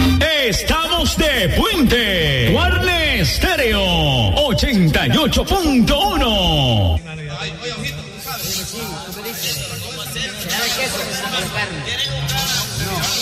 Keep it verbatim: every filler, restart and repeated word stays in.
Estamos de puente. Guarne Stereo ochenta y ocho punto uno. ¿Será de queso? ¿O de carne? No.